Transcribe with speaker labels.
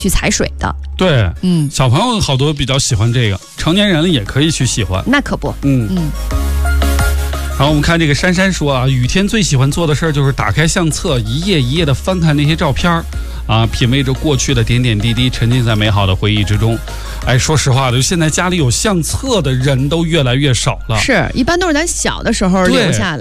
Speaker 1: 去踩水的。
Speaker 2: 对，小朋友好多比较喜欢这个，成年人也可以去喜欢。
Speaker 1: 那可不，
Speaker 2: 然后我们看这个珊珊说啊，雨天最喜欢做的事儿就是打开相册，一页一页的翻看那些照片啊，品味着过去的点点滴滴，沉浸在美好的回忆之中。哎，说实话的，现在家里有相册的人都越来越少了，
Speaker 1: 是一般都是咱小的时候留下来。